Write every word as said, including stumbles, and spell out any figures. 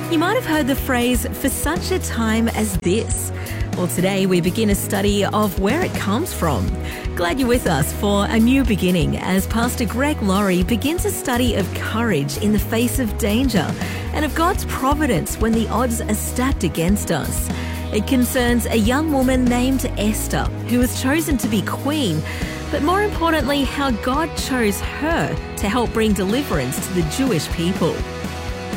You might have heard the phrase, "for such a time as this." Well, today we begin a study of where it comes from. Glad you're with us for a new beginning as Pastor Greg Laurie begins a study of courage in the face of danger and of God's providence when the odds are stacked against us. It concerns a young woman named Esther who was chosen to be queen, but more importantly, how God chose her to help bring deliverance to the Jewish people.